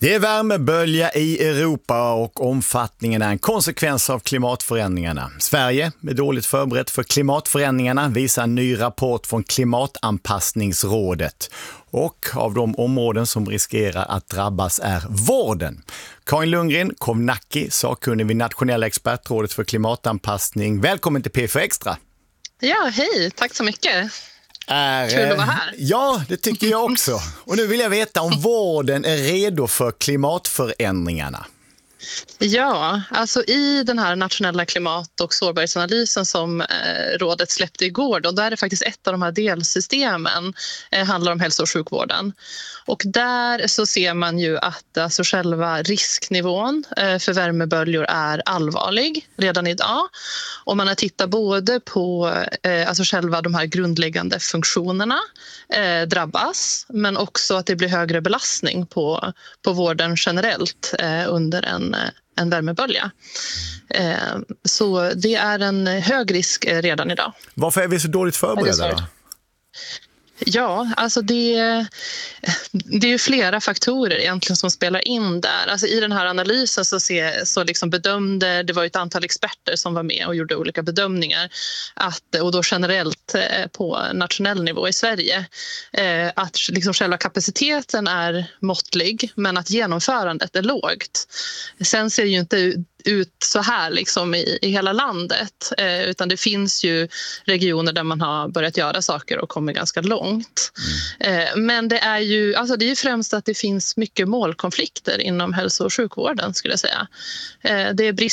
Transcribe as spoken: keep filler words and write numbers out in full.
Det är värmebölja i Europa och omfattningen är en konsekvens av klimatförändringarna. Sverige är dåligt förberett för klimatförändringarna, visar en ny rapport från Klimatanpassningsrådet. Och av de områden som riskerar att drabbas är vården. Karin Lundgren Kovnacki, sakkunnig vid Nationella expertrådet för klimatanpassning. Välkommen till P F Extra. Ja, hej. Tack så mycket. Är, Kul att vara här. Ja, det tycker jag också. Och nu vill jag veta om vården är redo för klimatförändringarna. Ja, alltså i den här nationella klimat- och sårbarhetsanalysen som eh, rådet släppte igår, då, där är det faktiskt ett av de här delsystemen eh, handlar om hälso- och sjukvården. Och där så ser man ju att alltså, själva risknivån eh, för värmeböljor är allvarlig redan idag. Och man har tittat både på eh, alltså själva de här grundläggande funktionerna eh, drabbas, men också att det blir högre belastning på, på vården generellt eh, under en en värmebölja. Så det är en hög risk redan idag. Varför är vi så dåligt förberedda då? Ja, alltså det, det är ju flera faktorer egentligen som spelar in där. Alltså i den här analysen så, se, så liksom bedömde, det var ett antal experter som var med och gjorde olika bedömningar, att, och då generellt på nationell nivå i Sverige, att liksom själva kapaciteten är måttlig men att genomförandet är lågt. Sen ser ju inte ut så här liksom i, i hela landet, eh, utan det finns ju regioner där man har börjat göra saker och kommer ganska långt. Mm. Eh, men det är ju alltså det är ju främst att det finns mycket målkonflikter inom hälso- och sjukvården, skulle jag säga. Eh, det är brist